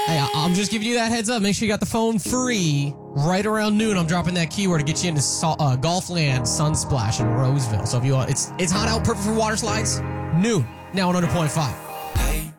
Hey, I'm just giving you that heads up. Make sure you got the phone free. Right around noon, I'm dropping that keyword to get you into Golfland Sunsplash in Roseville. So if you want, it's hot out, perfect for water slides. Noon, now 100.5.